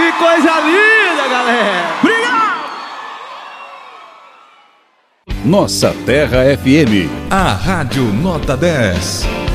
Que coisa linda, galera! Obrigado! Nossa Terra FM. A Rádio Nota 10.